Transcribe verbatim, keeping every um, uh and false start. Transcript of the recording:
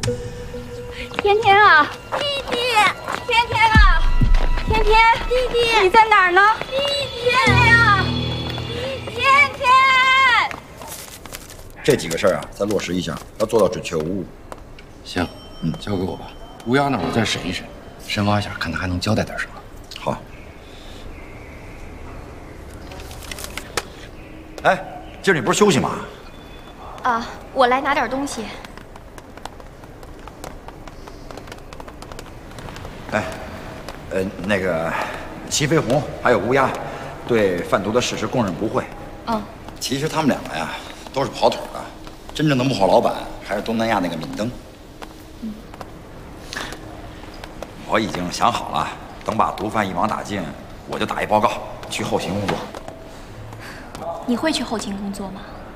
天天啊， 弟弟， 天天啊，天天， 弟弟， 你在哪儿呢？ 弟弟， 天天啊，天天。 这几个事儿啊，再落实一下，要做到准确无误。 行，嗯，交给我吧。乌鸦那儿我再审一审，深挖一下，看他还能交代点什么。 好。哎，今儿你不是休息吗？ 啊，我来拿点东西。 哎，呃，那个齐飞鸿还有乌鸦，对贩毒的事实供认不讳。 嗯， 其实他们两个呀，都是跑腿的，真正的幕后老板还是东南亚那个闵登。 嗯， 我已经想好了，等把毒贩一网打尽，我就打一报告去后勤工作。 你会去后勤工作吗？